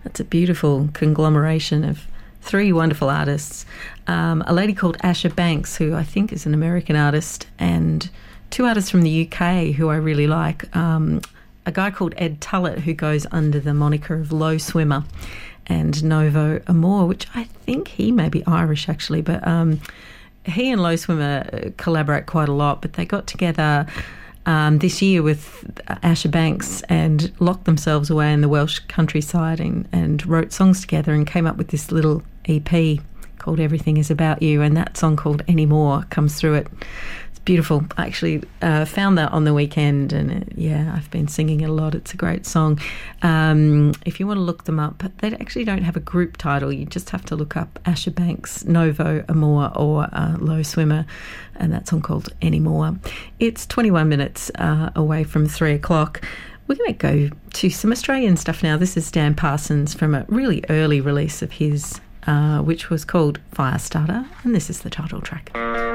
That's a beautiful conglomeration of three wonderful artists. A lady called Asha Banks, who I think is an American artist, and two artists from the UK who I really like. A guy called Ed Tullett, who goes under the moniker of Low Swimmer, and Novo Amor, which I think he may be Irish actually, but he and Low Swimmer collaborate quite a lot, but they got together this year with Asha Banks and locked themselves away in the Welsh countryside and wrote songs together and came up with this little EP called Everything Is About You, and that song called Anymore comes through it. It's beautiful. I actually found that on the weekend, and I've been singing it a lot. It's a great song. If you want to look them up, they actually don't have a group title. You just have to look up Asha Banks, Novo Amor, or Low Swimmer, and that song called Anymore. It's 21 minutes away from 3 o'clock. We're going to go to some Australian stuff now. This is Dan Parsons from a really early release of his, which was called Firestarter, and this is the title track.